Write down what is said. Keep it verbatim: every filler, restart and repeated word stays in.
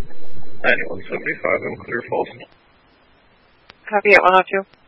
ninety-one seventy-five, I'm clear false. Copy at one oh two.